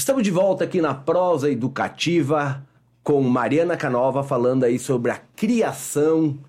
Estamos de volta aqui na Prosa Educativa com Mariana Canova falando aí sobre a criação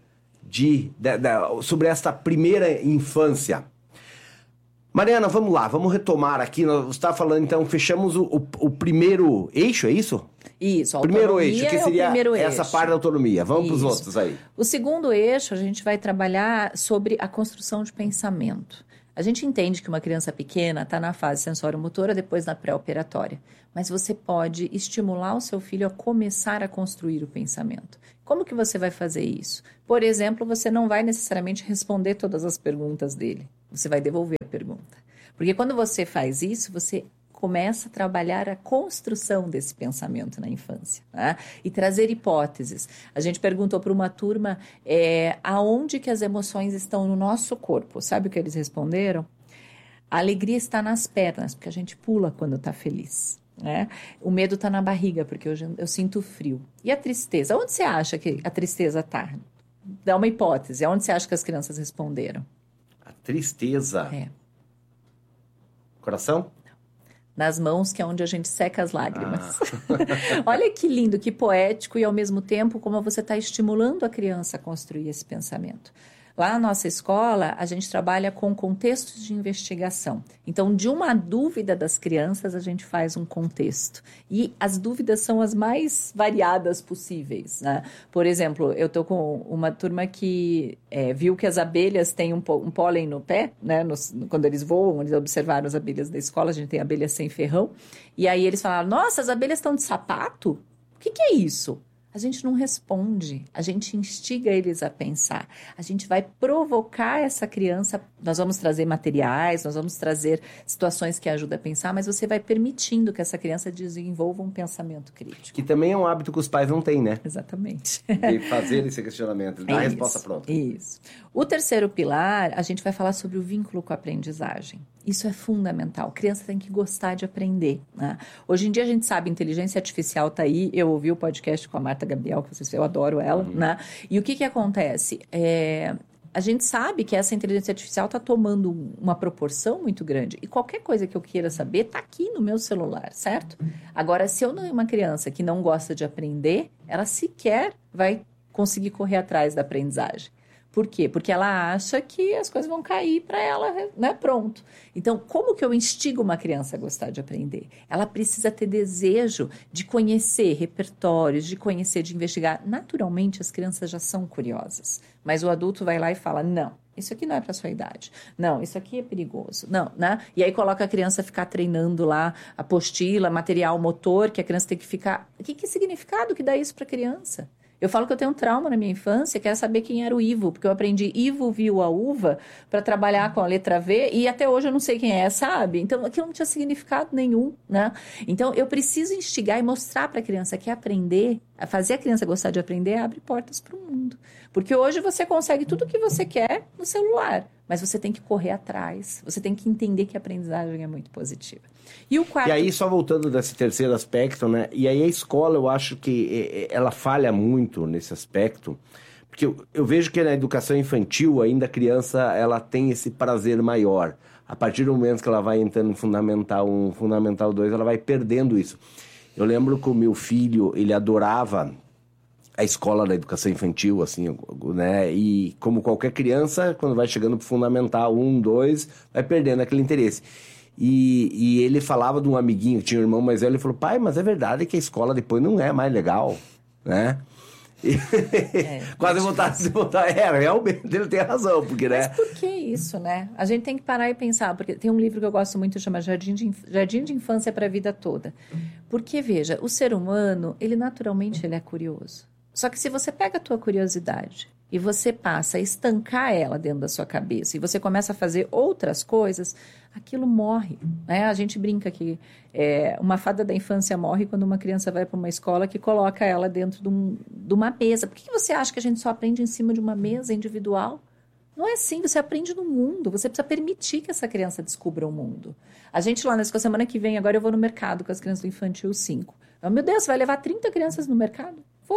sobre esta primeira infância. Mariana, vamos lá, vamos retomar aqui. Você está falando, então, fechamos o primeiro eixo, é isso? Isso, a primeiro eixo, que seria essa eixo. parte da autonomia. Vamos para os outros aí. O segundo eixo, a gente vai trabalhar sobre a construção de pensamento. A gente entende que uma criança pequena está na fase sensório-motora, depois na pré-operatória. Mas você pode estimular o seu filho a começar a construir o pensamento. Como que você vai fazer isso? Por exemplo, você não vai necessariamente responder todas as perguntas dele. Você vai devolver a pergunta. Porque quando você faz isso, você começa a trabalhar a construção desse pensamento na infância, né? E trazer hipóteses. A gente perguntou para uma turma aonde que as emoções estão no nosso corpo. Sabe o que eles responderam? A alegria está nas pernas, porque a gente pula quando está feliz, né? O medo está na barriga, porque eu sinto frio. E a tristeza? Onde você acha que a tristeza está? Dá uma hipótese. Onde você acha que as crianças responderam? A tristeza? Coração? Nas mãos, que é onde a gente seca as lágrimas. Olha que lindo, que poético e, ao mesmo tempo, como você está estimulando a criança a construir esse pensamento. Lá na nossa escola, a gente trabalha com contextos de investigação. Então, de uma dúvida das crianças, a gente faz um contexto. E as dúvidas são as mais variadas possíveis, né? Por exemplo, eu estou com uma turma que viu que as abelhas têm um pólen no pé, né? Quando eles voam, eles observaram as abelhas da escola, a gente tem abelhas sem ferrão. E aí eles falaram, nossa, as abelhas estão de sapato? O que é isso? A gente não responde, a gente instiga eles a pensar, a gente vai provocar essa criança, nós vamos trazer materiais, nós vamos trazer situações que ajudam a pensar, mas você vai permitindo que essa criança desenvolva um pensamento crítico. Que também é um hábito que os pais não têm, né? Exatamente. De fazer esse questionamento, dar a resposta pronta. Isso. O terceiro pilar, a gente vai falar sobre o vínculo com a aprendizagem. Isso é fundamental. A criança tem que gostar de aprender, né? Hoje em dia a gente sabe, inteligência artificial está aí. Eu ouvi o podcast com a Marta Gabriel, que eu adoro ela, né? E o que acontece? A gente sabe que essa inteligência artificial está tomando uma proporção muito grande. E qualquer coisa que eu queira saber está aqui no meu celular, certo? Agora, se eu não é uma criança que não gosta de aprender, ela sequer vai conseguir correr atrás da aprendizagem. Por quê? Porque ela acha que as coisas vão cair para ela, né? Pronto. Então, como que eu instigo uma criança a gostar de aprender? Ela precisa ter desejo de conhecer repertórios, de conhecer, de investigar. Naturalmente, as crianças já são curiosas. Mas o adulto vai lá e fala, não, isso aqui não é para sua idade. Não, isso aqui é perigoso. Não, né? E aí coloca a criança a ficar treinando lá apostila, material motor, que a criança tem que ficar... Que significado que dá isso para a criança? Eu falo que eu tenho um trauma na minha infância, quero saber quem era o Ivo, porque eu aprendi Ivo viu a uva para trabalhar com a letra V e até hoje eu não sei quem é, sabe? Então, aquilo não tinha significado nenhum, né? Então, eu preciso instigar e mostrar para a criança que aprender, fazer a criança gostar de aprender, abre portas para o mundo. Porque hoje você consegue tudo o que você quer no celular, mas você tem que correr atrás, você tem que entender que a aprendizagem é muito positiva. E o quarto... E aí, só voltando desse terceiro aspecto, né? E aí a escola, eu acho que ela falha muito nesse aspecto, porque eu vejo que na educação infantil, ainda a criança, ela tem esse prazer maior. A partir do momento que ela vai entrando no Fundamental 1, Fundamental 2, ela vai perdendo isso. Eu lembro que o meu filho, ele adorava a escola da educação infantil, assim, né? E como qualquer criança, quando vai chegando pro Fundamental 1, 2, vai perdendo aquele interesse. E ele falava de um amiguinho que tinha um irmão mais velho, ele falou, pai, mas é verdade que a escola depois não é mais legal, né? Quase voltar. Realmente ele tem razão, porque, né? Mas por que isso, né? A gente tem que parar e pensar, porque tem um livro que eu gosto muito, chama Jardim de Infância para a Vida Toda. Porque, veja, o ser humano, ele naturalmente ele é curioso. Só que se você pega a tua curiosidade e você passa a estancar ela dentro da sua cabeça e você começa a fazer outras coisas, aquilo morre, né? A gente brinca que uma fada da infância morre quando uma criança vai para uma escola que coloca ela dentro de uma mesa. Por que você acha que a gente só aprende em cima de uma mesa individual? Não é assim, você aprende no mundo, você precisa permitir que essa criança descubra o mundo. A gente lá na escola, semana que vem, agora eu vou no mercado com as crianças do Infantil 5. Meu Deus, você vai levar 30 crianças no mercado? Vou.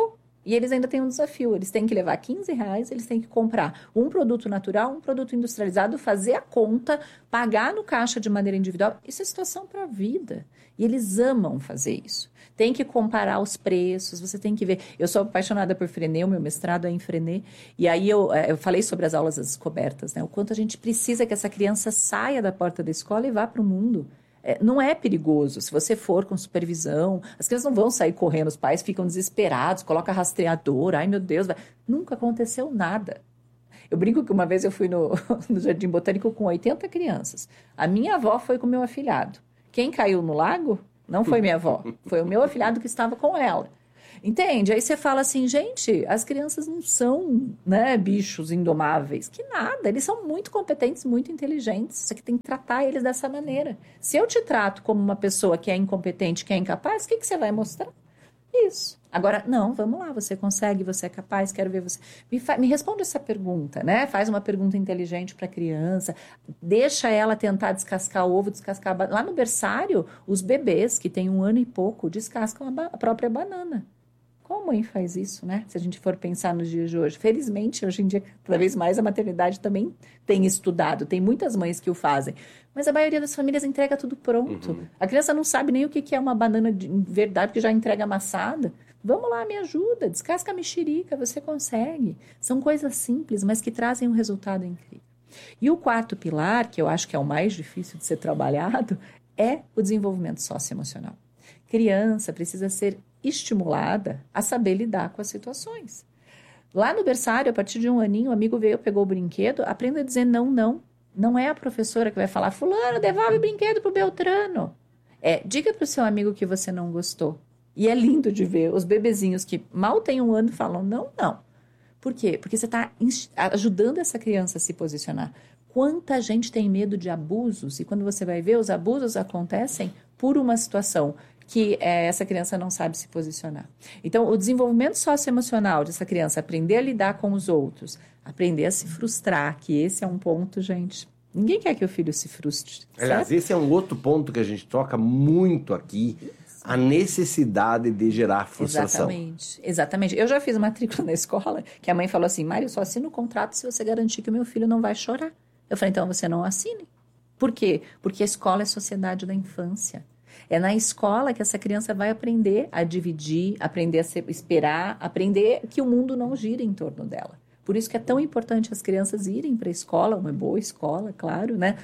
E eles ainda têm um desafio, eles têm que levar R$15, eles têm que comprar um produto natural, um produto industrializado, fazer a conta, pagar no caixa de maneira individual. Isso é situação para a vida. E eles amam fazer isso. Tem que comparar os preços, você tem que ver. Eu sou apaixonada por Freinet, o meu mestrado é em Freinet. E aí eu falei sobre as aulas descobertas, né? O quanto a gente precisa que essa criança saia da porta da escola e vá para o mundo. Não é perigoso. Se você for com supervisão, as crianças não vão sair correndo, os pais ficam desesperados, coloca rastreador, ai meu Deus, nunca aconteceu nada. Eu brinco que uma vez eu fui no Jardim Botânico com 80 crianças. A minha avó foi com o meu afilhado. Quem caiu no lago não foi minha avó, foi o meu afilhado que estava com ela. Entende? Aí você fala assim, gente, as crianças não são, né, bichos indomáveis, que nada, eles são muito competentes, muito inteligentes, você tem que tratar eles dessa maneira. Se eu te trato como uma pessoa que é incompetente, que é incapaz, o que você vai mostrar? Isso. Agora, não, vamos lá, você consegue, você é capaz, quero ver você. Me responde essa pergunta, né? Faz uma pergunta inteligente para a criança, deixa ela tentar descascar o ovo, descascar a banana. Lá no berçário, os bebês que têm 1 ano e pouco descascam a própria banana. Como a mãe faz isso, né? Se a gente for pensar nos dias de hoje. Felizmente, hoje em dia, cada vez mais a maternidade também tem estudado. Tem muitas mães que o fazem. Mas a maioria das famílias entrega tudo pronto. Uhum. A criança não sabe nem o que é uma banana de verdade, porque já entrega amassada. Vamos lá, me ajuda. Descasca a mexerica, você consegue. São coisas simples, mas que trazem um resultado incrível. E o 4º pilar, que eu acho que é o mais difícil de ser trabalhado, é o desenvolvimento socioemocional. Criança precisa ser estimulada a saber lidar com as situações. Lá no berçário, a partir de 1 aninho, o amigo veio, pegou o brinquedo, aprenda a dizer não, não. Não é a professora que vai falar, fulano, devolve o brinquedo pro Beltrano. Diga pro seu amigo que você não gostou. E é lindo de ver os bebezinhos que mal têm 1 ano falam não, não. Por quê? Porque você está ajudando essa criança a se posicionar. Quanta gente tem medo de abusos e quando você vai ver, os abusos acontecem por uma situação que essa criança não sabe se posicionar. Então, o desenvolvimento socioemocional dessa criança, aprender a lidar com os outros, aprender a se frustrar, que esse é um ponto, gente. Ninguém quer que o filho se frustre. Aliás, esse é um outro ponto que a gente toca muito aqui, a necessidade de gerar frustração. Exatamente. Eu já fiz matrícula na escola, que a mãe falou assim, Mário, eu só assino o contrato se você garantir que o meu filho não vai chorar. Eu falei, então você não assine. Por quê? Porque a escola é a sociedade da infância. É na escola que essa criança vai aprender a dividir, aprender a esperar, aprender que o mundo não gira em torno dela. Por isso que é tão importante as crianças irem para a escola, uma boa escola, claro, né?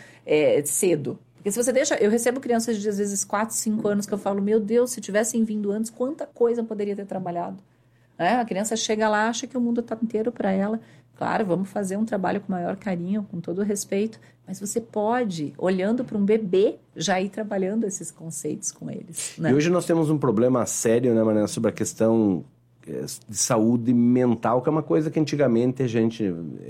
Cedo. Porque se você deixa... Eu recebo crianças de, às vezes, 4, 5 anos que eu falo, meu Deus, se tivessem vindo antes, quanta coisa poderia ter trabalhado. A criança chega lá, acha que o mundo está inteiro para ela. Claro, vamos fazer um trabalho com maior carinho, com todo respeito, mas você pode, olhando para um bebê, já ir trabalhando esses conceitos com eles. Né? E hoje nós temos um problema sério, né, Mariana, sobre a questão de saúde mental, que é uma coisa que antigamente a gente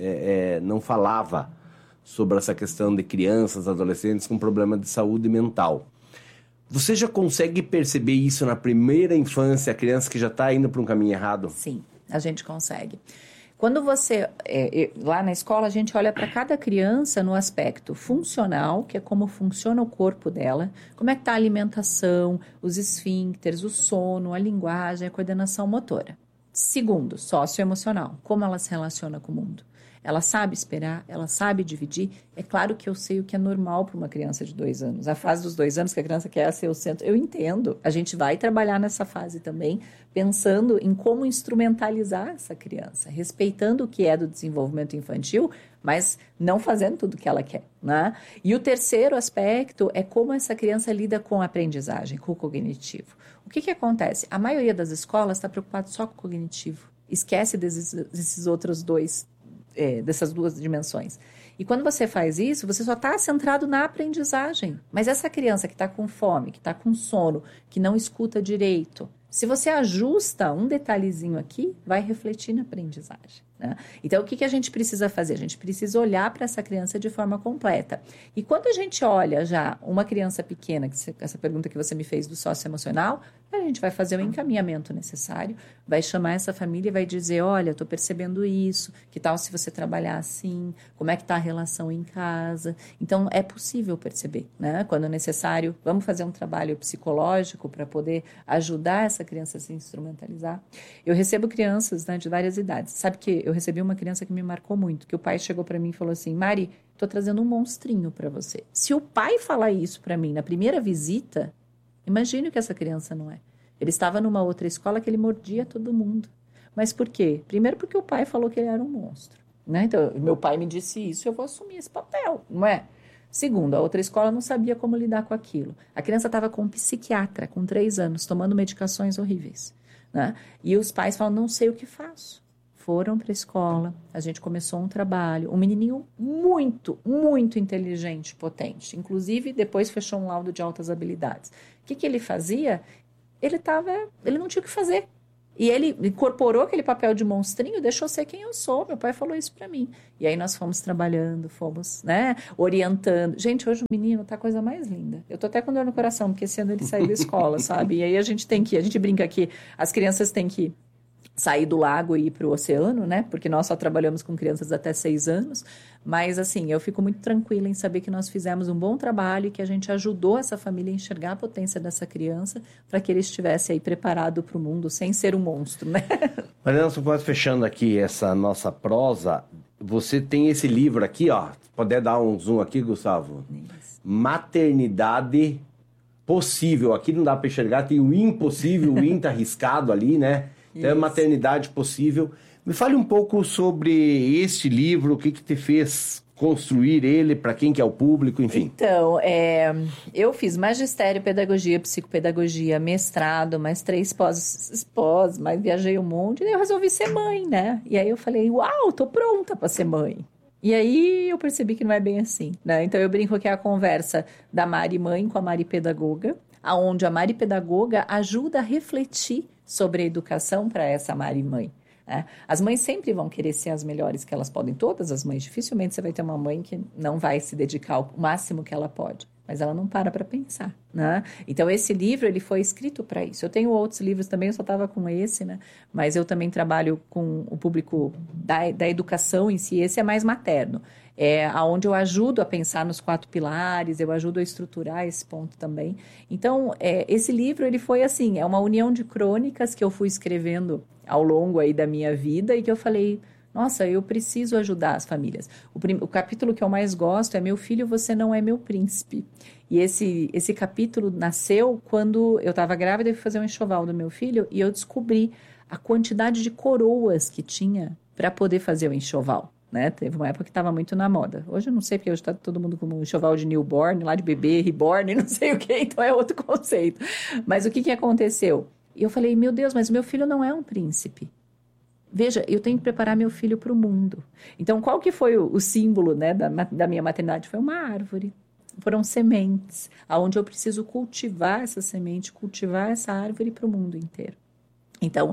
não falava sobre essa questão de crianças, adolescentes com problema de saúde mental. Você já consegue perceber isso na primeira infância, a criança que já está indo para um caminho errado? Sim, a gente consegue. Quando você, lá na escola, a gente olha para cada criança no aspecto funcional, que é como funciona o corpo dela, como é que está a alimentação, os esfíncteres, o sono, a linguagem, a coordenação motora. Segundo, socioemocional, como ela se relaciona com o mundo. Ela sabe esperar, ela sabe dividir. É claro que eu sei o que é normal para uma criança de 2 anos. A fase dos 2 anos que a criança quer ser o centro, eu entendo. A gente vai trabalhar nessa fase também, pensando em como instrumentalizar essa criança, respeitando o que é do desenvolvimento infantil, mas não fazendo tudo o que ela quer, né? E o terceiro aspecto é como essa criança lida com a aprendizagem, com o cognitivo. O que acontece? A maioria das escolas está preocupada só com o cognitivo. Esquece desses outros dois, dessas 2 dimensões. E quando você faz isso, você só está centrado na aprendizagem. Mas essa criança que está com fome, que está com sono, que não escuta direito, se você ajusta um detalhezinho aqui, vai refletir na aprendizagem. Né? Então, o que a gente precisa fazer? A gente precisa olhar para essa criança de forma completa. E quando a gente olha já uma criança pequena, essa pergunta que você me fez do socioemocional, A gente vai fazer o encaminhamento necessário, vai chamar essa família e vai dizer, olha, estou percebendo isso, que tal se você trabalhar assim, como é que está a relação em casa. Então, é possível perceber, né? Quando necessário, vamos fazer um trabalho psicológico para poder ajudar essa criança a se instrumentalizar. Eu recebo crianças, né, de várias idades. Sabe que eu recebi uma criança que me marcou muito, que o pai chegou para mim e falou assim, Mari, estou trazendo um monstrinho para você. Se o pai falar isso para mim na primeira visita... Imagine o que essa criança não é. Ele estava numa outra escola que ele mordia todo mundo. Mas por quê? Primeiro porque o pai falou que ele era um monstro, né? Então, meu pai me disse isso, eu vou assumir esse papel, não é? Segundo, a outra escola não sabia como lidar com aquilo. A criança estava com um psiquiatra, com 3 anos, tomando medicações horríveis, né? E os pais falam, não sei o que faço. Foram para a escola, a gente começou um trabalho, um menininho muito, muito inteligente, potente. Inclusive, depois fechou um laudo de altas habilidades. O que ele fazia? Ele não tinha o que fazer. E ele incorporou aquele papel de monstrinho, deixou ser quem eu sou. Meu pai falou isso para mim. E aí nós fomos trabalhando, fomos, né, orientando. Gente, hoje o menino tá a coisa mais linda. Eu tô até com dor no coração, porque esse ano ele saiu da escola, sabe? E aí a gente brinca aqui, as crianças têm que sair do lago e ir para o oceano, né? Porque nós só trabalhamos com crianças até 6 anos. Mas, assim, eu fico muito tranquila em saber que nós fizemos um bom trabalho e que a gente ajudou essa família a enxergar a potência dessa criança para que ele estivesse aí preparado para o mundo sem ser um monstro, né? Mariana, quase fechando aqui essa nossa prosa, você tem esse livro aqui, ó. Puder dar um zoom aqui, Gustavo? Isso. Maternidade Possível. Aqui não dá para enxergar, tem o impossível, o in tá riscado ali, né? Então, é Maternidade Possível. Me fale um pouco sobre este livro, o que te fez construir ele, para quem que é o público, enfim. Então, eu fiz magistério, pedagogia, psicopedagogia, mestrado, mais 3 pós, mas viajei um monte, e daí eu resolvi ser mãe, né? E aí eu falei, uau, tô pronta para ser mãe. E aí eu percebi que não é bem assim, né? Então eu brinco que é a conversa da Mari mãe com a Mari pedagoga, aonde a Mari pedagoga ajuda a refletir sobre a educação para essa Mari mãe. Né? As mães sempre vão querer ser as melhores que elas podem, todas as mães. Dificilmente você vai ter uma mãe que não vai se dedicar ao máximo que ela pode, mas ela não para pensar. Né? Então, esse livro ele foi escrito para isso. Eu tenho outros livros também, eu só estava com esse, né? Mas eu também trabalho com o público da educação em si, esse é mais materno. Onde eu ajudo a pensar nos 4 pilares, eu ajudo a estruturar esse ponto também. Então, esse livro, ele foi assim, é uma união de crônicas que eu fui escrevendo ao longo aí da minha vida e que eu falei, nossa, eu preciso ajudar as famílias. O capítulo que eu mais gosto é Meu Filho, Você Não É Meu Príncipe. E esse capítulo nasceu quando eu estava grávida e fui fazer um enxoval do meu filho e eu descobri a quantidade de coroas que tinha para poder fazer o enxoval. Né? Teve uma época que estava muito na moda. Hoje eu não sei, porque hoje está todo mundo com um enxoval de newborn, lá de bebê, reborn, não sei o que, então é outro conceito. Mas o que aconteceu? E eu falei, meu Deus, mas meu filho não é um príncipe. Veja, eu tenho que preparar meu filho para o mundo. Então, qual que foi o símbolo, né, da minha maternidade? Foi uma árvore. Foram sementes, aonde eu preciso cultivar essa semente, cultivar essa árvore para o mundo inteiro. Então,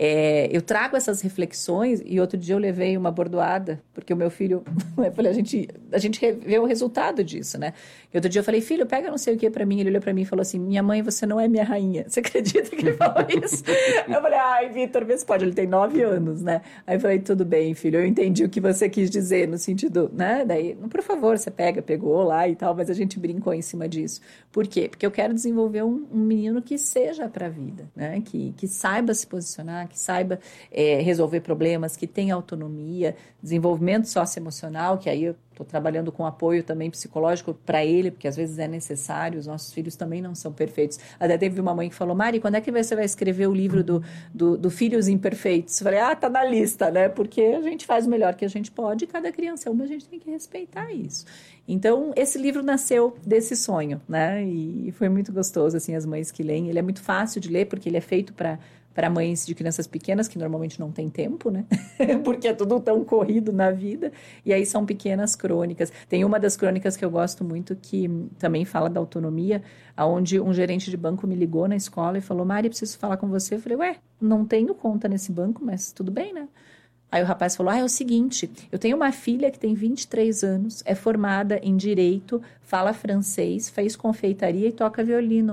eu trago essas reflexões e outro dia eu levei uma bordoada, porque o meu filho, eu falei, a gente vê o resultado disso, né? E outro dia eu falei, filho, pega não sei o que pra mim. Ele olhou pra mim e falou assim, minha mãe, você não é minha rainha. Você acredita que ele falou isso? Eu falei, ai, Vitor, vê se pode. Ele tem 9 anos, né? Aí eu falei, tudo bem, filho, eu entendi o que você quis dizer no sentido, né? Daí, por favor, você pegou lá e tal, mas a gente brincou em cima disso. Por quê? Porque eu quero desenvolver um menino que seja pra vida, né? Que saiba se posicionar, que saiba resolver problemas, que tenha autonomia, desenvolvimento socioemocional, que aí eu estou trabalhando com apoio também psicológico para ele, porque às vezes é necessário, os nossos filhos também não são perfeitos. Até teve uma mãe que falou, Mari, quando é que você vai escrever o livro do Filhos Imperfeitos? Eu falei, tá na lista, né? Porque a gente faz o melhor que a gente pode e cada criança é uma, a gente tem que respeitar isso. Então, esse livro nasceu desse sonho, né? E foi muito gostoso, assim, as mães que leem. Ele é muito fácil de ler, porque ele é feito para mães de crianças pequenas, que normalmente não têm tempo, né? Porque é tudo tão corrido na vida. E aí são pequenas crônicas. Tem uma das crônicas que eu gosto muito, que também fala da autonomia, onde um gerente de banco me ligou na escola e falou, Mari, preciso falar com você. Eu falei, não tenho conta nesse banco, mas tudo bem, né? Aí o rapaz falou, é o seguinte, eu tenho uma filha que tem 23 anos, é formada em Direito, fala francês, fez confeitaria e toca violino.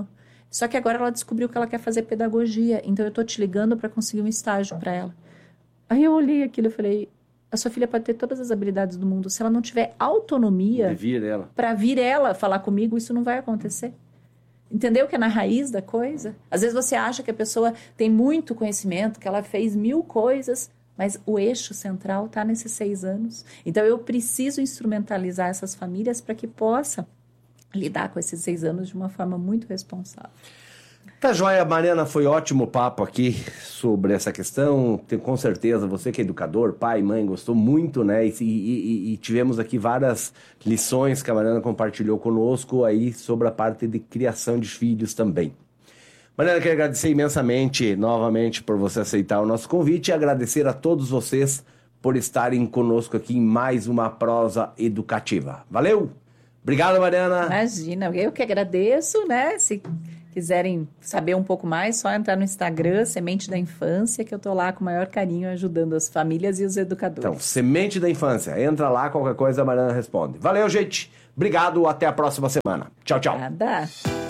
Só que agora ela descobriu que ela quer fazer pedagogia, então eu estou te ligando para conseguir um estágio para ela. Aí eu olhei aquilo e falei, a sua filha pode ter todas as habilidades do mundo, se ela não tiver autonomia para vir ela falar comigo, isso não vai acontecer. Entendeu que é na raiz da coisa? Às vezes você acha que a pessoa tem muito conhecimento, que ela fez 1000 coisas, mas o eixo central está nesses 6 anos. Então eu preciso instrumentalizar essas famílias para que possa lidar com esses 6 anos de uma forma muito responsável. Tá joia, Mariana, foi ótimo papo aqui sobre essa questão. Com certeza, você que é educador, pai, mãe, gostou muito, né? E tivemos aqui várias lições que a Mariana compartilhou conosco aí sobre a parte de criação de filhos também. Mariana, quero agradecer imensamente, novamente, por você aceitar o nosso convite e agradecer a todos vocês por estarem conosco aqui em mais uma prosa educativa. Valeu! Obrigado, Mariana. Imagina, eu que agradeço, né? Se quiserem saber um pouco mais, só entrar no Instagram, Semente da Infância, que eu tô lá com o maior carinho ajudando as famílias e os educadores. Então, Semente da Infância. Entra lá, qualquer coisa a Mariana responde. Valeu, gente. Obrigado, até a próxima semana. Tchau, tchau. Nada.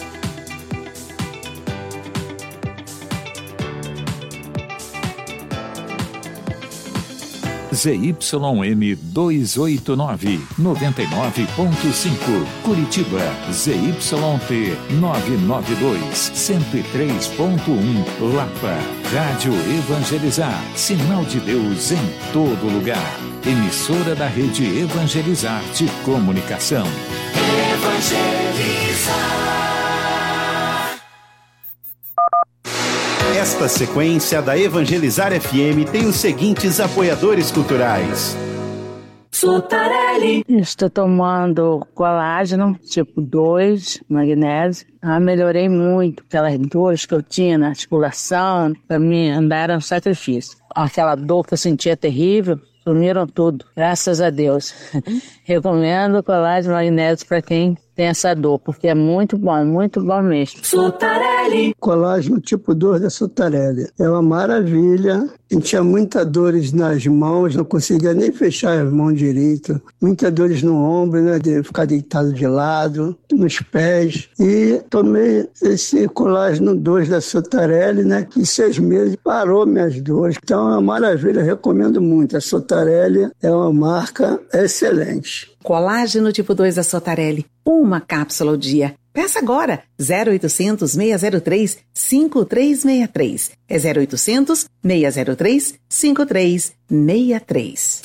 ZYM 289, 99.5, Curitiba, ZYT 992, 103.1, Lapa, Rádio Evangelizar, sinal de Deus em todo lugar. Emissora da Rede Evangelizar de Comunicação. Evangelizar. Esta sequência da Evangelizar FM tem os seguintes apoiadores culturais. Sotarelli. Estou tomando colágeno tipo 2, magnésio. Melhorei muito aquelas dores que eu tinha na articulação. Para mim andar era um sacrifício. Aquela dor que eu sentia terrível, sumiram tudo, graças a Deus. Recomendo o colágeno magnésio para quem tem essa dor, porque é muito bom mesmo. Sotarelli. Colágeno tipo 2 da Sotarelli. É uma maravilha. Eu tinha muitas dores nas mãos, não conseguia nem fechar as mãos direito. Muitas dores no ombro, né, de ficar deitado de lado, nos pés. E tomei esse colágeno 2 da Sotarelli, né, que em 6 meses parou minhas dores. Então é uma maravilha, recomendo muito. A Sotarelli é uma marca excelente. Colágeno tipo 2 da Sotarelli. Uma cápsula ao dia. Peça agora. 0800 603 5363. É 0800 603 5363.